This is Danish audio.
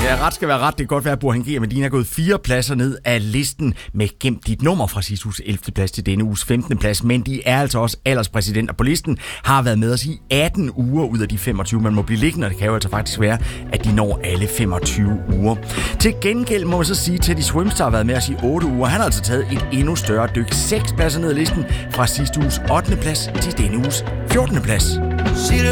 Ja, ret skal være ret. Det kan godt være, at Burhan G og Medina er gået 4 pladser ned af listen med Gem dit nummer fra sidste uges 11. plads til denne uges 15. plads. Men de er altså også alderspræsidenter på listen, har været med os i 18 uger ud af de 25. Man må blive liggende, og det kan jo altså faktisk være, at de når alle 25 uger. Til gengæld må man så sige, at Teddy Swims har været med os i 8 uger. Han har altså taget et endnu større dyk. 6 pladser ned af listen fra sidste uges 8. plads til denne uges 14. plads. See the